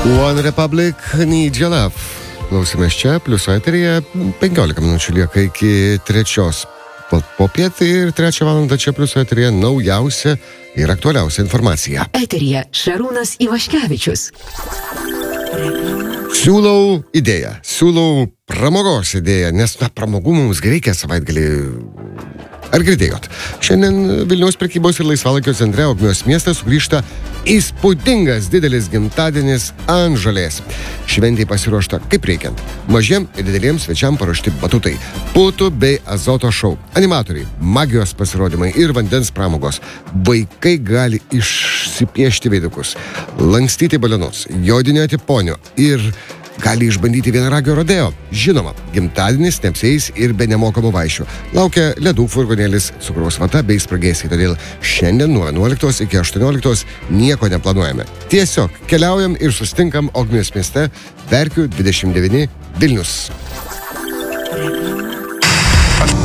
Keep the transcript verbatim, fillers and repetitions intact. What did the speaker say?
One Republic Need Your Love. Klausimės čia, plius eteryje, penkiolika minučių lieka iki trečios popietį ir trečią valandą čia plius eteryje naujausia ir aktualiausia informacija. Eteryje Šarūnas Ivaškevičius. Siūlau idėją, siūlau pramogos idėją, nes na, pramogų mums reikia savaitgalį. Ar girdėjot? Šiandien Vilniaus prekybos ir laisvalaikio centre Ogmios miestas sugrįžta įspūdingas didelis gimtadienis ant žolės. Šventei pasiruošta kaip reikiant. Mažiem ir dideliems svečiam paruošti batutai, putų bei azoto šou, animatoriai, magijos pasirodymai ir vandens pramogos. Vaikai gali išsipiešti veidukus, lankstyti balionus, jodinėti ponių ir gali išbandyti vienaragio rodeo. Žinoma, gimtadienis neapsieis ir be nemokamų vaišių. Laukia ledų furgonėlis, cukraus vata bei spragėsiai, todėl šiandien nuo vienuoliktos iki aštuonioliktos nieko neplanuojame. Tiesiog keliaujam ir sustinkam Ogmios mieste, Verkių dvidešimt devyni Vilnius.